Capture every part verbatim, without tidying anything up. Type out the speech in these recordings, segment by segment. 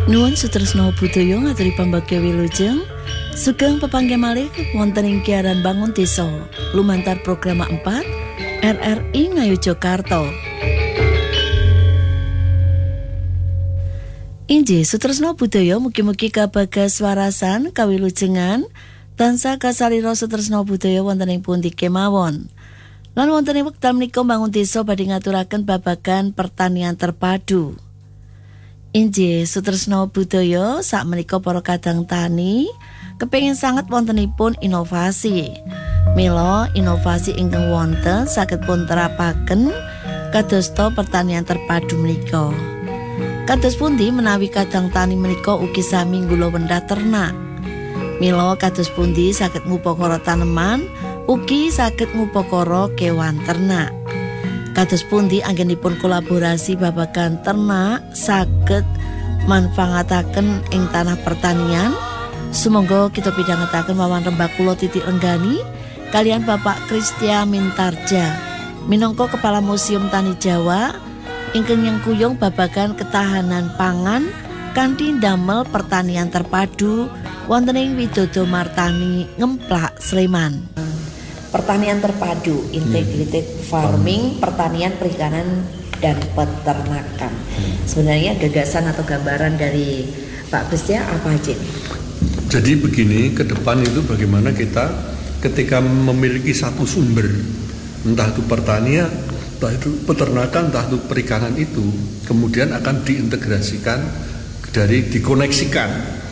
Nuwun sutresna budaya ngaturi pambagya wilujeng. Sugeng pepanggihan malih wonten ing Kiaran Bangun Desa lumantar program empat R R I Ngayogyakarta. Inggih sutresna budaya mugi-mugi kabagas warasan kawilujengan tansah kasalira sutresna budaya wonten ing pundi kemawon. Lan wonten ing wekdal menika Bangun Desa badhe ngaturaken babagan pertanian terpadu. Inggih sutresna budaya sakmenika para kadang tani kepengin sanget wontenipun inovasi. Mila inovasi ingkang wonten saged pun terapaken kadosta pertanian terpadu menika. Kados pundi menawi kadang tani menika ugi sami nggula wendah ternak. Mila kados pundi saged ngupakara taneman ugi saged ngupakara kewan ternak. Kados pundi anggenipun kolaborasi babagan ternak saged manfaataken ing tanah pertanian. Sumangga kita pidhangetaken wawan rembag kula Titik Renggani kalian Bapak Kristia Mintarja minangka Kepala Museum Tani Jawa ingkang nyengkuyung babagan ketahanan pangan kanthi damel pertanian terpadu wonten ing Widodo Martani Ngemplak Sleman. Pertanian terpadu, integrated hmm. farming, pertanian, perikanan, dan peternakan. Hmm. Sebenarnya gagasan atau gambaran dari Pak Kristia apa aja? Jadi begini, ke depan itu bagaimana kita ketika memiliki satu sumber, entah itu pertanian, entah itu peternakan, entah itu perikanan itu, kemudian akan diintegrasikan, dari dikoneksikan,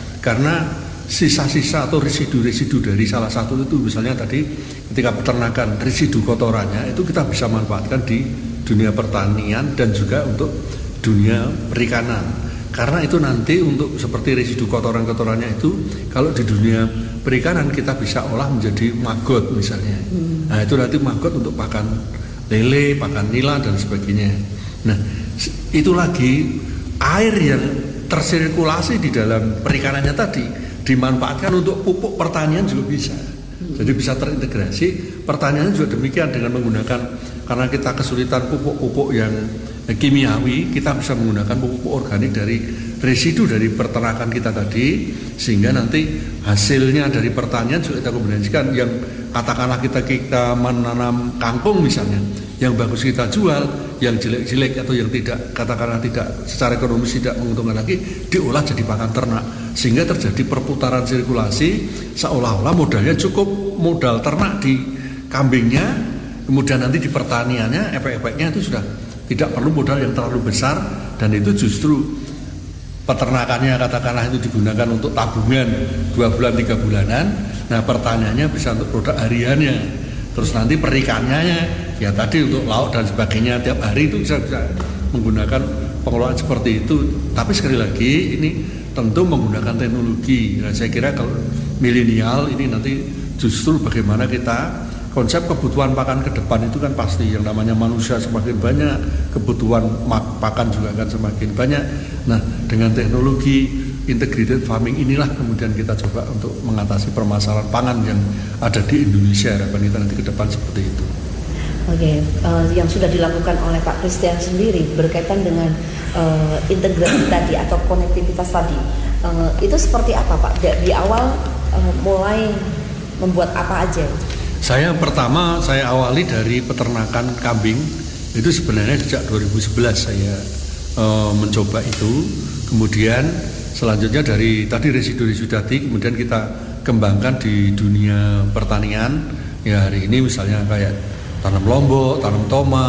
karena sisa-sisa atau residu-residu dari salah satu itu, misalnya tadi ketika peternakan residu kotorannya itu kita bisa manfaatkan di dunia pertanian dan juga untuk dunia perikanan, karena itu nanti untuk seperti residu kotoran-kotorannya itu kalau di dunia perikanan kita bisa olah menjadi maggot misalnya. hmm. Nah itu nanti maggot untuk pakan lele, pakan nila dan sebagainya. Nah itu lagi air yang tersirkulasi di dalam perikanannya tadi dimanfaatkan untuk pupuk pertanian juga bisa. Jadi bisa terintegrasi. Pertanian juga demikian dengan menggunakan, karena kita kesulitan pupuk-pupuk yang kimiawi, kita bisa menggunakan pupuk organik dari residu dari peternakan kita tadi, sehingga nanti hasilnya dari pertanian juga kita kombinasikan. Yang katakanlah kita kita menanam kangkung misalnya, yang bagus kita jual, yang jelek-jelek atau yang tidak katakanlah tidak secara ekonomis tidak menguntungkan lagi diolah jadi pakan ternak, sehingga terjadi perputaran sirkulasi seolah-olah modalnya cukup modal ternak di kambingnya, kemudian nanti di pertaniannya efek-efeknya itu sudah tidak perlu modal yang terlalu besar, dan itu justru peternakannya katakanlah itu digunakan untuk tabungan dua bulan tiga bulanan, nah pertaniannya bisa untuk produk hariannya, terus nanti perikannya ya tadi untuk lauk dan sebagainya tiap hari itu bisa, bisa menggunakan pengelolaan seperti itu. Tapi sekali lagi ini tentu menggunakan teknologi. Nah, saya kira kalau milenial ini nanti justru bagaimana kita konsep kebutuhan pakan ke depan itu kan pasti yang namanya manusia semakin banyak, kebutuhan pakan juga akan semakin banyak. Nah, dengan teknologi integrated farming inilah kemudian kita coba untuk mengatasi permasalahan pangan yang ada di Indonesia. Harapan kita nanti ke depan seperti itu. Oke, uh, yang sudah dilakukan oleh Pak Kristia sendiri berkaitan dengan uh, integrasi tadi atau konektivitas tadi, uh, itu seperti apa Pak? Di awal uh, mulai membuat apa aja? Saya pertama saya awali dari peternakan kambing. Itu sebenarnya sejak dua ribu sebelas saya uh, mencoba itu. Kemudian selanjutnya dari tadi residu-residu tadi kemudian kita kembangkan di dunia pertanian. Ya hari ini misalnya kayak tanam lombok, tanam tomat,